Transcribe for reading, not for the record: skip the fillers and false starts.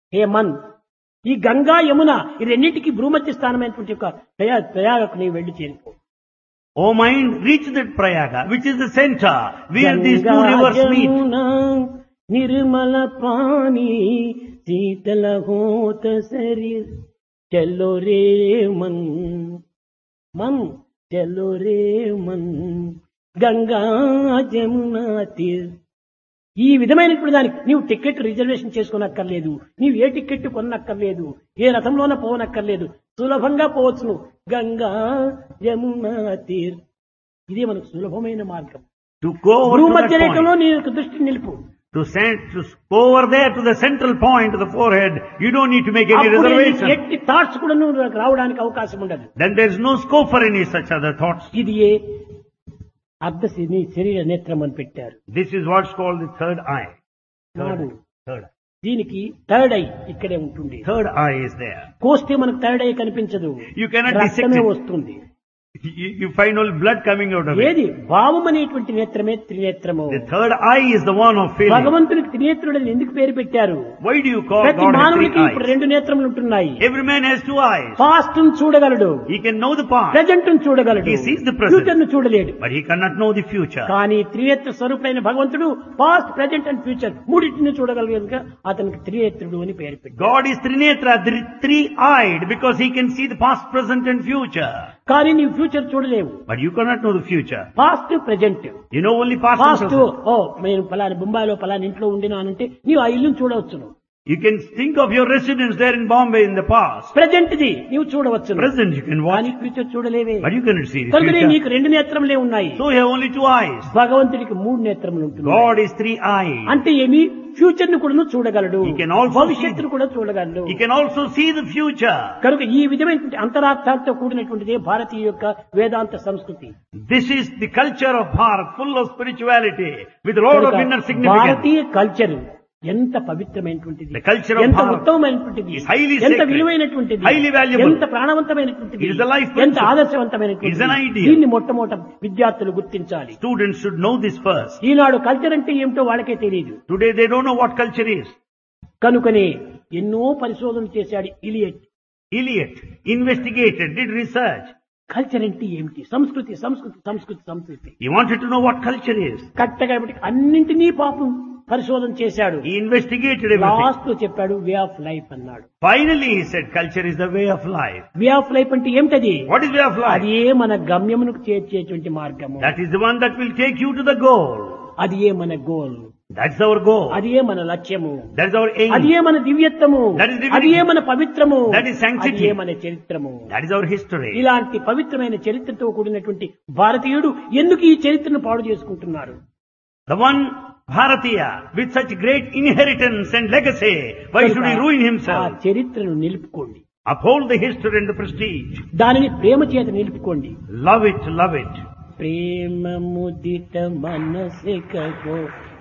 హే మన్, ఈ గంగా యమున ఈ రెండింటికి భూమధ్య స్థానమైనటువంటి ఒక ప్రయాగకు నీవు వెళ్లి చేరిపో. O mind, reach that Prayaga, which is the center, where these two rivers meet. Nirmala pani శీతల హోత శరీర్ చలో రే మన్, మన్ చలో రే మన్ గంగా జమునా తీర్. ఈ విధమైనటువంటి దానికి నీవు టికెట్ రిజర్వేషన్ చేసుకోనక్కర్లేదు, నీవు ఏ టికెట్ కొనక్కర్లేదు, ఏ రథంలోన పోవనక్కర్లేదు, సులభంగా పోవచ్చును. గంగా యమునా తీర్, ఇదే మనకు సులభమైన మార్గం. To go over to భూమధ్య that రేఖలో point, నీ యొక్క దృష్టిని నిలుపు. to go over there to the central point of the forehead, you don't need to make any అప్పుడే నీకు reservation. ఎట్టి థాట్స్ కూడా నువ్వు రావడానికి అవకాశం ఉండదు. Then there is no scope for any such other thoughts. ఇది ఏ అర్ధ శరీర నేత్రం అని పెట్టారు. This is what's called the third eye. నాడు Third eye. దీనికి థర్డ్ ఐ ఇక్కడే ఉంటుంది. Third eye is there. కోస్తే మనకు థర్డ్ ఐ కనిపించదు, You cannot dissect రక్తమే it. వస్తుంది. You find all blood coming out of it. ఏది భావం అనేటువంటి నేత్రమే త్రినేత్రము. The third eye is the one of feeling. భగవంతునికి త్రినేత్రుడని ఎందుకు పేరు పెట్టారు? Why do you call ప్రతి God as three మానవునికి ఇప్పుడు eyes? 2 నేత్రములు ఉంటున్నాయి. Every man has 2 eyes. Past ను చూడగలడు, He can know the past, present ను చూడగలడు, He sees the present. Future ను చూడలేడు. but he cannot know the future. కానీ త్రినేత్ర స్వరూపుడైన భగవంతుడు పాస్ట్, ప్రజెంట్ అండ్ ఫ్యూచర్ మూడింటిని చూడగలిగేందుకు అతనికి త్రినేత్రుడు అని పేరు పెట్టారు. God is Trinetra, three-eyed, because he can see the past, present and future. కానీ నీవు ఫ్యూచర్ చూడలేవు. But you cannot know the future. Past, present. You know only past and past, present. ఓ నేను పలాని బొంబాయిలో పలాని ఇంట్లో ఉండినానంటే నీవు ఆ ఇల్లును చూడవచ్చును. You can think of your residence there in Bombay in the past. Present the నీవు చూడవచ్చును, Present you can watch, కానీ future చూడలేవే. but you cannot see the కనుకనే future. నీకు 2 నేత్రములే ఉన్నాయి. So you have only 2 eyes. భగవంతుడికి 3 నేత్రములు ఉంటుంది. God is 3-eyed. అంటే ఏమి? ఫ్యూచర్ ను కూడా చూడగలడు, He can also భవిష్యత్తును కూడా చూడగలడు. He can also see the future. కనుక ఈ విధమైనటువంటి అంతరార్థాలతో కూడినటువంటిదే భారతీయ యొక్క వేదాంత సంస్కృతి. This is the culture of Bharat, full of spirituality, with a lot of కనుక inner significance. భారతీయ కల్చర్ ఎంత పవిత్రమైనటువంటిది, The culture of ఎంత Bharat ఉత్తమమైనటువంటిది, is highly ఎంత sacred, విలువైనటువంటిది, highly valuable. ఎంత ప్రాణవంతమైనటువంటిది, It is a life ఎంత principle. ఆదర్శవంతమైనటువంటిది. It is an ideal. దీన్ని మొట్టమొదట విద్యార్థులు గుర్తించాలి. Students should know this first. Eenadu culture అంటే ఏమిటో వాళ్ళకే తెలియదు. Today they don't know what culture is. కనుకనే ఎన్నో పరిశోధనలు చేశాడు Elliot. Eliot investigated, did research. Culture అంటే ఏమిటి? సంస్కృతి, సంస్కృతి, సంస్కృతి, సంస్కృతి. He wanted to know what culture is. కరెక్ట్గా అన్నింటినీ పాపం పరిశోధన చేశాడు. He investigated everything. లాస్ట్ లో చెప్పాడు వే ఆఫ్ లైఫ్ అన్నాడు. Finally he said culture is the way of life. Way of life అంటే ఏమిటది? What is way of life? అది ఏ మన గమ్యమునకు చేర్చేటువంటి మార్గము. That is the one that will take you to the goal. అది ఏ మన goal, That's our goal. అది ఏ మన లక్ష్యము, That's our అది aim. ఏ మన దివ్యత్వము, That is divinity. అది ఏ మన పవిత్రము, That is sanctity. అది ఏ మన చరిత్రము. That is our history. ఇలాంటి పవిత్రమైన చరిత్రతో కూడినటువంటి భారతీయుడు ఎందుకు ఈ చరిత్రను పాడు చేసుకుంటున్నారు? The one Bharatiya with such great inheritance and legacy, why should he ruin ఆ himself? చరిత్రను నిలుపుకోండి, Uphold the history and the prestige. దానిని ప్రేమ చేత నిలుపుకోండి. Love it, love it. Prema ముదిత మనసికో